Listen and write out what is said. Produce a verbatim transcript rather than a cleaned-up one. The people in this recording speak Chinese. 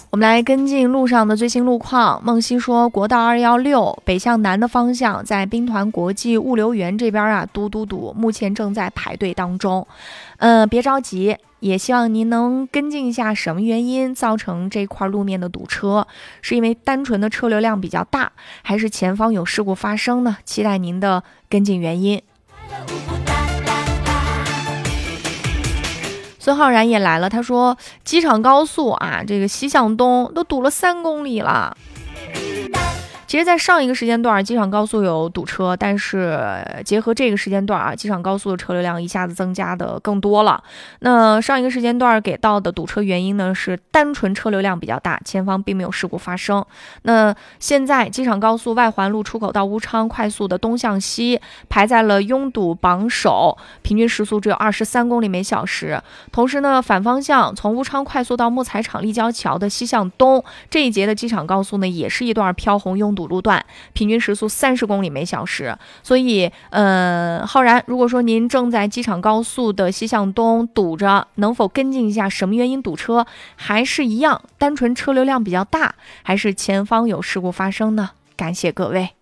我们来跟进路上的最新路况。梦溪说，国道二一六北向南的方向，在兵团国际物流园这边啊，堵堵堵，目前正在排队当中。呃，别着急，也希望您能跟进一下什么原因造成这块路面的堵车，是因为单纯的车流量比较大，还是前方有事故发生呢？期待您的跟进原因。孙浩然也来了，他说机场高速啊，这个西向东都堵了三公里了。其实在上一个时间段机场高速有堵车，但是结合这个时间段啊，机场高速的车流量一下子增加的更多了。那上一个时间段给到的堵车原因呢，是单纯车流量比较大，前方并没有事故发生。那现在机场高速外环路出口到乌昌快速的东向西排在了拥堵榜首，平均时速只有二十三公里每小时。同时呢，反方向从乌昌快速到木材厂立交桥的西向东这一节的机场高速呢，也是一段飘红拥堵堵路段，平均时速三十公里每小时。所以呃，浩然，如果说您正在机场高速的西向东堵着，能否跟进一下什么原因堵车？还是一样单纯车流量比较大，还是前方有事故发生呢？感谢各位。